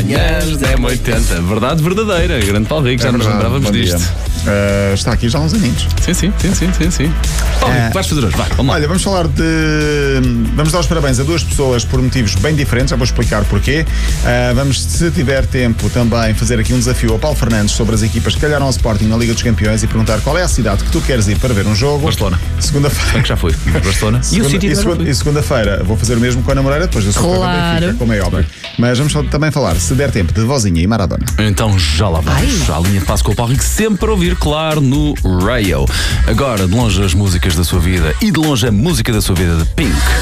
manhãs da M80. Verdade verdadeira. Grande Paulo Rico, já nos lembrávamos disto. Está aqui já há uns aninhos. Sim. Paulo Rico, vais fazer hoje? Vai, vamos lá. Olha, vamos dar os parabéns a duas pessoas por motivos bem diferentes, já vou explicar porquê. Vamos, se tiver tempo, também fazer aqui um desafio ao Paulo Fernandes sobre as equipas que calharam ao Sporting na Liga dos Campeões e perguntar qual é a cidade que tu queres ir para ver um jogo. Barcelona. Segunda-feira. Bem que já fui. Barcelona. E segunda-feira vou fazer o mesmo com a Ana Moreira, depois do Super Benfica, como é óbvio. Mas vamos também falar, se der tempo, de Vozinha e Maradona. Então já lá vamos. A linha de passo com o Paulo Rico, sempre para ouvir, claro, no Radio. Agora, de longe as músicas da sua vida e de longe a música da sua vida de Pink.